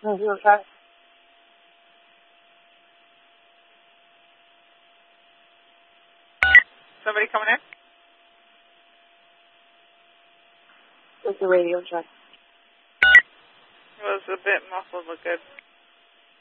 Radio check. Somebody coming in? It's the radio check. It was a bit muffled, but good.